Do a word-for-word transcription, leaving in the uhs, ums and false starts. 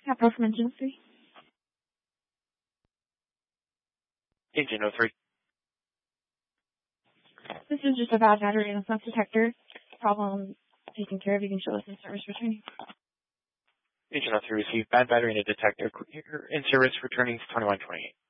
Capital from Engine three. Engine oh three. This is just a bad battery in the smoke detector. Problem taken care of. You can show us in service returning. Engine oh three received bad battery in a detector. In service returning to twenty-one twenty-eight.